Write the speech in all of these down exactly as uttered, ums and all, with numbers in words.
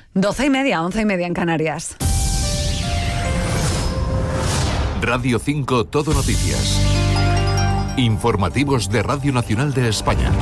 Doce y media, once y media en Canarias. Radio cinco Todo Noticias. Informativos de Radio Nacional de España.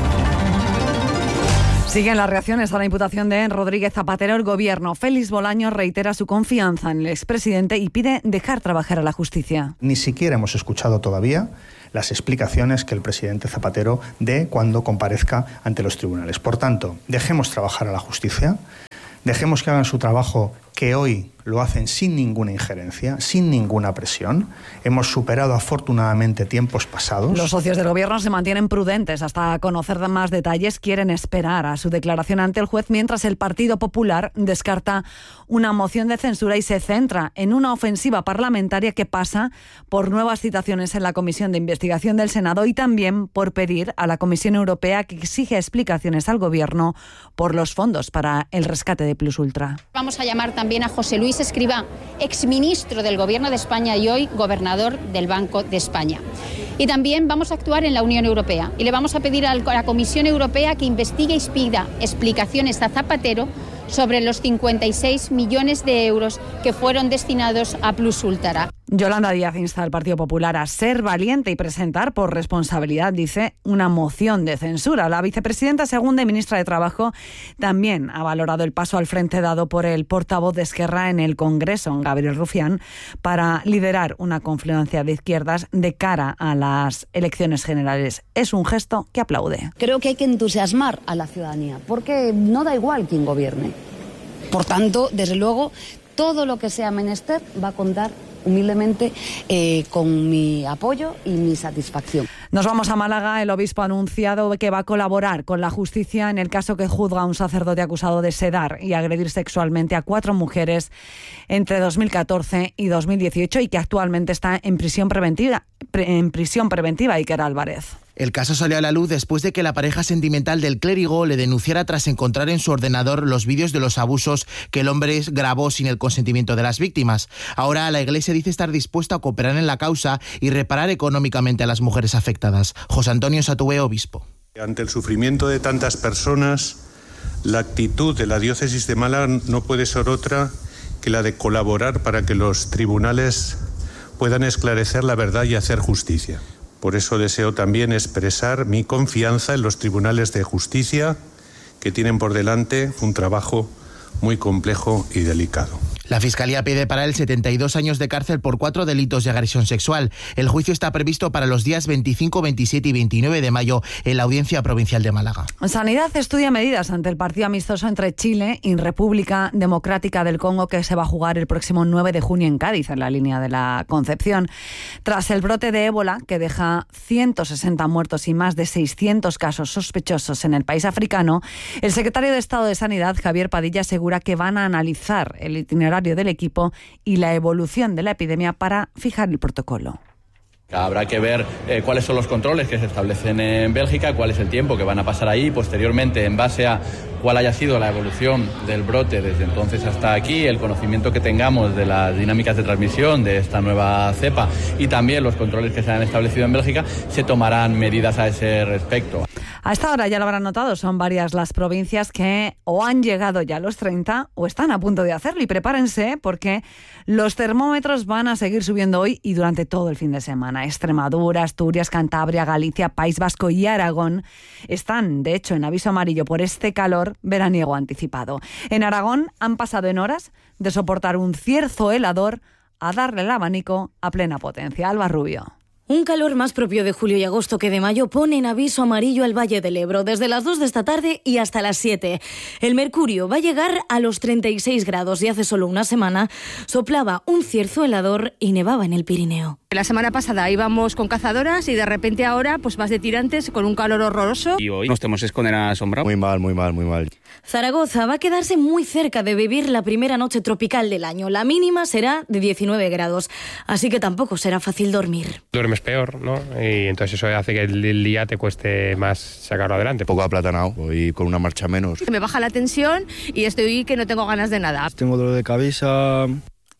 Siguen las reacciones a la imputación de Rodríguez Zapatero. El gobierno, Félix Bolaños, reitera su confianza en el expresidente y pide dejar trabajar a la justicia. Ni siquiera hemos escuchado todavía las explicaciones que el presidente Zapatero dé cuando comparezca ante los tribunales. Por tanto, dejemos trabajar a la justicia, dejemos que hagan su trabajo, que hoy lo hacen sin ninguna injerencia, sin ninguna presión. Hemos superado afortunadamente tiempos pasados. Los socios del gobierno se mantienen prudentes hasta conocer más detalles. Quieren esperar a su declaración ante el juez, mientras el Partido Popular descarta una moción de censura y se centra en una ofensiva parlamentaria que pasa por nuevas citaciones en la Comisión de Investigación del Senado y también por pedir a la Comisión Europea que exija explicaciones al gobierno por los fondos para el rescate de Plus Ultra. Vamos a llamar también a José Luis Escrivá, exministro del Gobierno de España y hoy gobernador del Banco de España. Y también vamos a actuar en la Unión Europea y le vamos a pedir a la Comisión Europea que investigue y pida explicaciones a Zapatero sobre los cincuenta y seis millones de euros que fueron destinados a Plus Ultra. Yolanda Díaz insta al Partido Popular a ser valiente y presentar por responsabilidad, dice, una moción de censura. La vicepresidenta segunda y ministra de Trabajo también ha valorado el paso al frente dado por el portavoz de Esquerra en el Congreso, Gabriel Rufián, para liderar una confluencia de izquierdas de cara a las elecciones generales. Es un gesto que aplaude. Creo que hay que entusiasmar a la ciudadanía, porque no da igual quién gobierne. Por tanto, desde luego, todo lo que sea menester va a contar humildemente eh, con mi apoyo y mi satisfacción. Nos vamos a Málaga. El obispo ha anunciado que va a colaborar con la justicia en el caso que juzga a un sacerdote acusado de sedar y agredir sexualmente a cuatro mujeres entre dos mil catorce y dos mil dieciocho y que actualmente está en prisión preventiva, pre, en prisión preventiva Iker Álvarez. El caso salió a la luz después de que la pareja sentimental del clérigo le denunciara tras encontrar en su ordenador los vídeos de los abusos que el hombre grabó sin el consentimiento de las víctimas. Ahora la Iglesia dice estar dispuesta a cooperar en la causa y reparar económicamente a las mujeres afectadas. José Antonio Satúe, obispo. Ante el sufrimiento de tantas personas, la actitud de la diócesis de Málaga no puede ser otra que la de colaborar para que los tribunales puedan esclarecer la verdad y hacer justicia. Por eso deseo también expresar mi confianza en los tribunales de justicia, que tienen por delante un trabajo muy complejo y delicado. La Fiscalía pide para él setenta y dos años de cárcel por cuatro delitos de agresión sexual. El juicio está previsto para los días veinticinco, veintisiete y veintinueve de mayo en la Audiencia Provincial de Málaga. Sanidad estudia medidas ante el partido amistoso entre Chile y República Democrática del Congo que se va a jugar el próximo nueve de junio en Cádiz, en la línea de la Concepción. Tras el brote de ébola que deja ciento sesenta muertos y más de seiscientos casos sospechosos en el país africano, el secretario de Estado de Sanidad, Javier Padilla, asegura que van a analizar el itinerario del equipo y la evolución de la epidemia para fijar el protocolo. Habrá que ver eh, cuáles son los controles que se establecen en Bélgica, cuál es el tiempo que van a pasar ahí, posteriormente en base a cuál haya sido la evolución del brote desde entonces hasta aquí, el conocimiento que tengamos de las dinámicas de transmisión de esta nueva cepa y también los controles que se han establecido en Bélgica, se tomarán medidas a ese respecto. A esta hora, ya lo habrán notado, son varias las provincias que o han llegado ya a los treinta o están a punto de hacerlo. Y prepárense porque los termómetros van a seguir subiendo hoy y durante todo el fin de semana. Extremadura, Asturias, Cantabria, Galicia, País Vasco y Aragón están, de hecho, en aviso amarillo por este calor veraniego anticipado. En Aragón han pasado en horas de soportar un cierzo helador a darle el abanico a plena potencia. Alba Rubio. Un calor más propio de julio y agosto que de mayo pone en aviso amarillo al Valle del Ebro desde las dos de esta tarde y hasta las siete. El mercurio va a llegar a los treinta y seis grados y hace solo una semana soplaba un cierzo helador y nevaba en el Pirineo. La semana pasada íbamos con cazadoras y de repente ahora pues vas de tirantes con un calor horroroso. Y hoy nos tenemos que esconder a la sombra. Muy mal, muy mal, muy mal. Zaragoza va a quedarse muy cerca de vivir la primera noche tropical del año. La mínima será de diecinueve grados, así que tampoco será fácil dormir. Duermes peor, ¿no? Y entonces eso hace que el día te cueste más sacarlo adelante. Poco aplatanado y con una marcha menos. Me baja la tensión y estoy que no tengo ganas de nada. Tengo dolor de cabeza.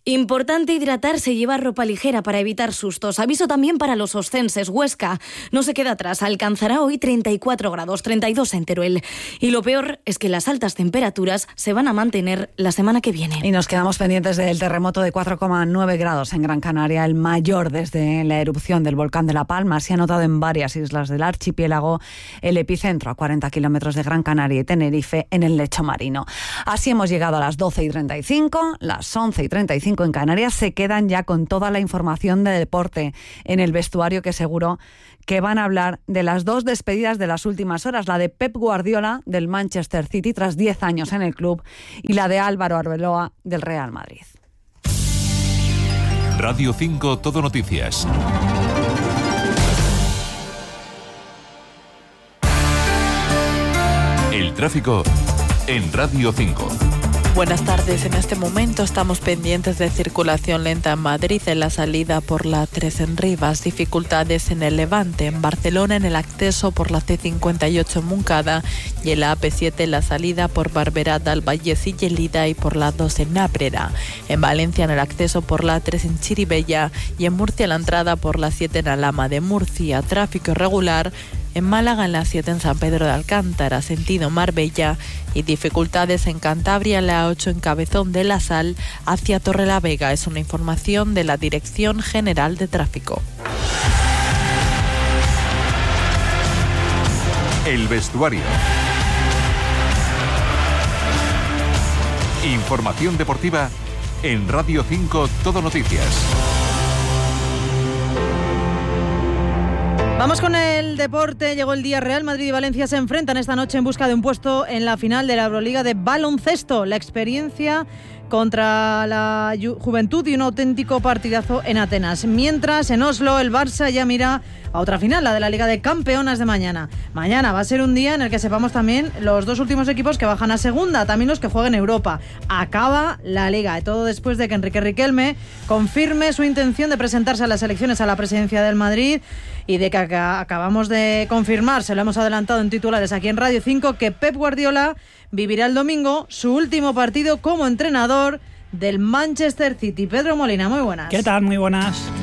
Importante hidratarse y llevar ropa ligera para evitar sustos. Aviso también para los oscenses. Huesca no se queda atrás. Alcanzará hoy treinta y cuatro grados, treinta y dos en Teruel. Y lo peor es que las altas temperaturas se van a mantener la semana que viene. Y nos quedamos pendientes del terremoto de cuatro coma nueve grados en Gran Canaria, el mayor desde la erupción del volcán de La Palma. Se ha notado en varias islas del archipiélago, el epicentro a cuarenta kilómetros de Gran Canaria y Tenerife, en el lecho marino. Así hemos llegado a las doce y treinta y cinco, las once y treinta y cinco en Canarias. Se quedan ya con toda la información de deporte en el vestuario, que seguro que van a hablar de las dos despedidas de las últimas horas, la de Pep Guardiola del Manchester City tras diez años en el club y la de Álvaro Arbeloa del Real Madrid. Radio cinco Todo Noticias. El tráfico en Radio cinco. Buenas tardes. En este momento estamos pendientes de circulación lenta en Madrid en la salida por la tres en Rivas, dificultades en el Levante, en Barcelona en el acceso por la C cincuenta y ocho en Moncada y en la A P siete en la salida por Barberá, Albayés y Gelida y por la dos en Nábrera. En Valencia en el acceso por la tres en Chiribella y en Murcia la entrada por la siete en Alhama de Murcia. Tráfico irregular en Málaga en la siete en San Pedro de Alcántara, sentido Marbella, y dificultades en Cantabria en la ocho en Cabezón de la Sal hacia Torrelavega. Es una información de la Dirección General de Tráfico. El vestuario. Información deportiva en Radio cinco Todo Noticias. Vamos con el deporte. Llegó el día. Real Madrid y Valencia se enfrentan esta noche en busca de un puesto en la final de la Euroliga de baloncesto. La experiencia contra la Juventud y un auténtico partidazo en Atenas. Mientras, en Oslo, el Barça ya mira a otra final, la de la Liga de Campeonas de mañana. Mañana va a ser un día en el que sepamos también los dos últimos equipos que bajan a segunda, también los que jueguen Europa. Acaba la Liga, y todo después de que Enrique Riquelme confirme su intención de presentarse a las elecciones a la presidencia del Madrid, y de que acabamos de confirmar, se lo hemos adelantado en titulares aquí en Radio cinco, que Pep Guardiola vivirá el domingo su último partido como entrenador del Manchester City. Pedro Molina, muy buenas. ¿Qué tal? Muy buenas.